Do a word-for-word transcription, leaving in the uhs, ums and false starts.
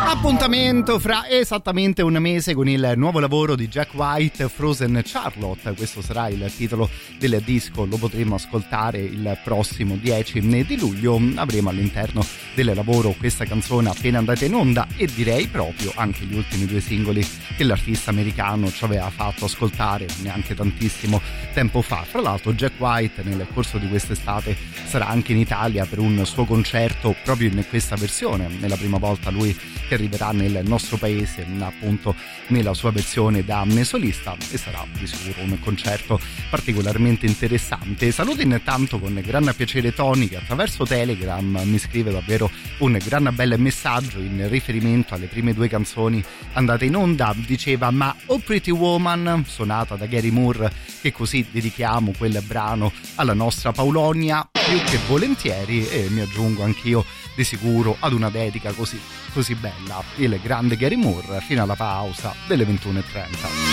Appuntamento fra esattamente un mese con il nuovo lavoro di Jack White, Frozen Charlotte. Questo sarà il titolo del disco, lo potremo ascoltare il prossimo dieci di luglio. Avremo all'interno del lavoro questa canzone appena andata in onda e direi proprio anche gli ultimi due singoli che l'artista americano ci aveva fatto ascoltare neanche tantissimo tempo fa. Fra l'altro Jack White nel corso di quest'estate sarà anche in Italia per un suo concerto proprio in questa versione. È la prima volta lui che arriverà nel nostro paese, appunto nella sua versione da solista, e sarà di sicuro un concerto particolarmente interessante. Saluto intanto con gran piacere Tony, che attraverso Telegram mi scrive davvero un gran bel messaggio in riferimento alle prime due canzoni andate in onda. Diceva: ma Oh Pretty Woman, suonata da Gary Moore, che così dedichiamo quel brano alla nostra Paulonia, più che volentieri, e mi aggiungo anch'io di sicuro ad una dedica così così bella, il grande Gary Moore, fino alla pausa delle ventuno e trenta.